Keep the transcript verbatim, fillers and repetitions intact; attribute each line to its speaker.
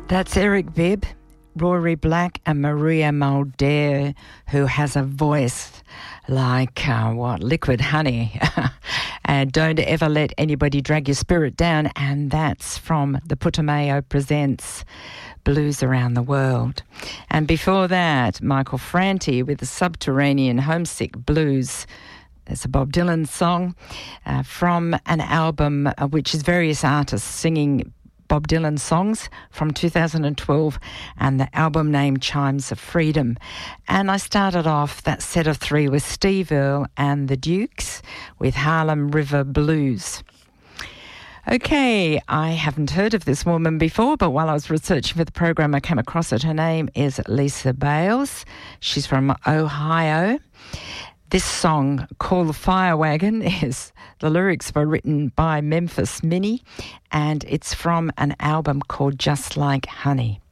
Speaker 1: That's Eric Bibb, Rory Black and Maria Muldaur, who has a voice like, uh, what, liquid honey. And don't ever let anybody drag your spirit down. And that's from the Putumayo Presents Blues Around the World. And before that, Michael Franti with the Subterranean Homesick Blues. It's a Bob Dylan song uh, from an album uh, which is various artists singing Bob Dylan songs from two thousand twelve, and the album named Chimes of Freedom. And I started off that set of three with Steve Earle and the Dukes with Harlem River Blues. Okay, I haven't heard of this woman before, but while I was researching for the program, I came across it. Her name is Lisa Bales. She's from Ohio. This song, called The Fire Wagon, is the lyrics were written by Memphis Minnie, and it's from an album called Just Like Honey.